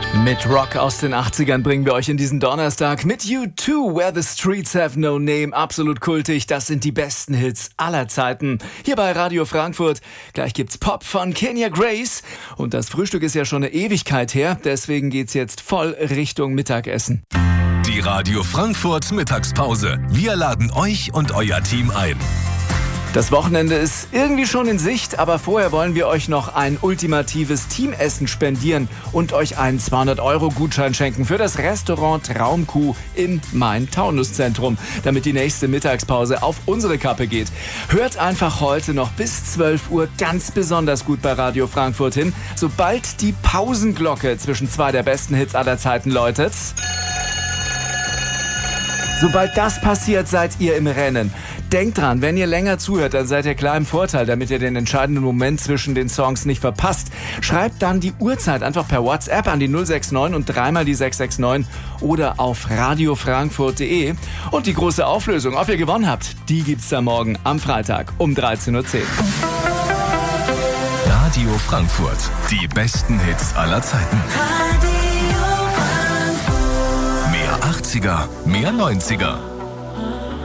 Mit Rock aus den 80ern bringen wir euch in diesen Donnerstag mit U2, Where the Streets Have No Name. Absolut kultig, das sind die besten Hits aller Zeiten. Hier bei Radio Frankfurt. Gleich gibt's Pop von Kenya Grace. Und das Frühstück ist ja schon eine Ewigkeit her, deswegen geht's jetzt voll Richtung Mittagessen. Die Radio Frankfurt Mittagspause. Wir laden euch und euer Team ein. Das Wochenende ist irgendwie schon in Sicht, aber vorher wollen wir euch noch ein ultimatives Teamessen spendieren und euch einen 200-Euro-Gutschein schenken für das Restaurant Traumkuh im Main-Taunus-Zentrum, damit die nächste Mittagspause auf unsere Kappe geht. Hört einfach heute noch bis 12 Uhr ganz besonders gut bei Radio Frankfurt hin. Sobald die Pausenglocke zwischen zwei der besten Hits aller Zeiten läutet, sobald das passiert, seid ihr im Rennen. Denkt dran, wenn ihr länger zuhört, dann seid ihr klar im Vorteil, damit ihr den entscheidenden Moment zwischen den Songs nicht verpasst. Schreibt dann die Uhrzeit einfach per WhatsApp an die 069 und dreimal die 669 oder auf radiofrankfurt.de. Und die große Auflösung, ob ihr gewonnen habt, die gibt's dann morgen am Freitag um 13.10 Uhr. Radio Frankfurt, die besten Hits aller Zeiten. Mehr 80er, mehr 90er.